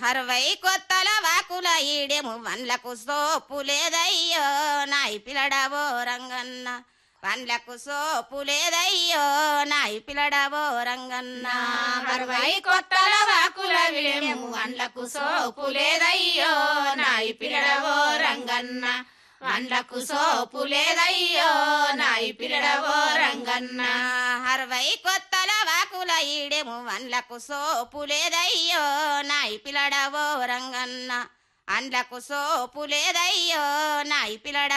అరవై కొత్తల వాకుల ఈడెము వన్లకు సోపు లేదయ్యో నాయి పిల్లడవో రంగన్న పండ్లకు సోపు లేదయ్యో నాయి పిల్లడవో రంగన్న అరవై కొత్తల వాకుల విడెము వండ్లకు సోపు లేదయ్యో నాయి పిల్లడవో రంగన్న వండ్లకు సోపు లేదయ్యో నాయి పిల్లడవో రంగన్న అరవై కొత్తల వాకుల ఈడెము వన్లకు సోపు లేదయ్యో నాయి పిల్లడవో రంగన్న అండ్లకు సోపు లేదయ్యో నాయి పిల్లడ